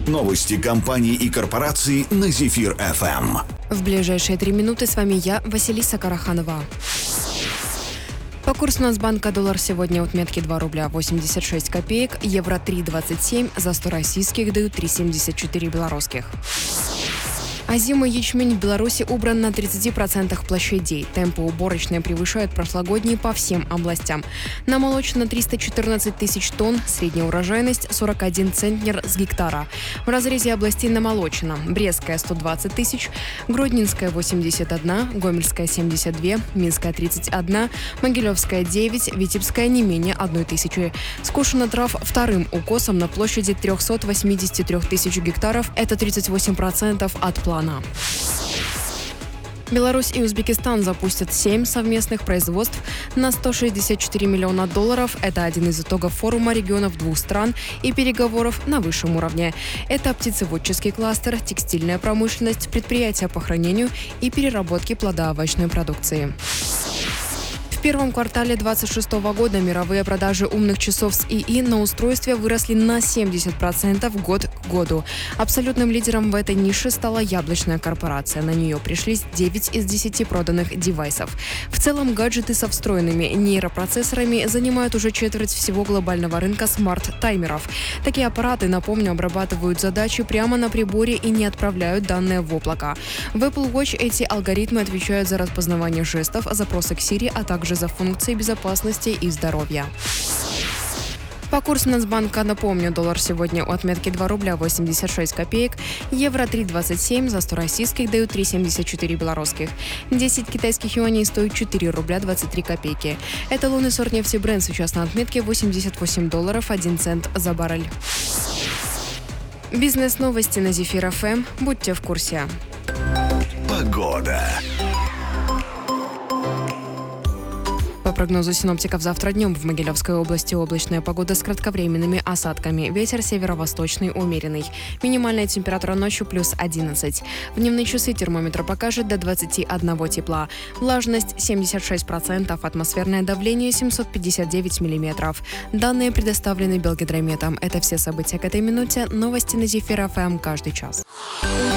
Новости компаний и корпораций на Зефир ФМ. В ближайшие 3 минуты с вами я, Василиса Караханова. По курсу Нацбанка доллар сегодня отметки 2 рубля 86 копеек, евро 3,27, за 100 российских дают 3,74 белорусских. Озимый ячмень в Беларуси убран на 30% площадей. Темпы уборочные превышают прошлогодние по всем областям. Намолочено 314 тысяч тонн, средняя урожайность 41 центнер с гектара. В разрезе областей намолочено: Брестская 120 тысяч, Гродненская 81, Гомельская 72, Минская 31, Могилевская 9, Витебская не менее 1 тысячи. Скошено трав вторым укосом на площади 383 тысяч гектаров, это 38% от плана. Беларусь и Узбекистан запустят 7 совместных производств на 164 миллиона долларов. Это один из итогов форума регионов двух стран и переговоров на высшем уровне. Это птицеводческий кластер, текстильная промышленность, предприятия по хранению и переработке плодоовощной продукции. В первом квартале 2026 года мировые продажи умных часов с ИИ на устройстве выросли на 70% год к году. Абсолютным лидером в этой нише стала яблочная корпорация. На нее пришлись 9 из 10 проданных девайсов. В целом, гаджеты со встроенными нейропроцессорами занимают уже четверть всего глобального рынка смарт-таймеров. Такие аппараты, напомню, обрабатывают задачи прямо на приборе и не отправляют данные в облако. В Apple Watch эти алгоритмы отвечают за распознавание жестов, запросы к Siri, а также за функции безопасности и здоровья. По курсу Нацбанка, напомню, доллар сегодня у отметки 2 рубля 86 копеек, евро 3,27, за 100 российских дают 3,74 белорусских. 10 китайских юаней стоит 4 рубля 23 копейки. Это лунный сорт нефти Brent сейчас на отметке $88 1 цент за баррель. Бизнес-новости на Зефир ФМ. Будьте в курсе. Погода. По прогнозу синоптиков, завтра днем в Могилевской области облачная погода с кратковременными осадками. Ветер северо-восточный умеренный. Минимальная температура ночью плюс 11. В дневные часы термометр покажет до 21 тепла. Влажность 76%, атмосферное давление 759 миллиметров. Данные предоставлены Белгидрометом. Это все события к этой минуте. Новости на Зефир ФМ каждый час.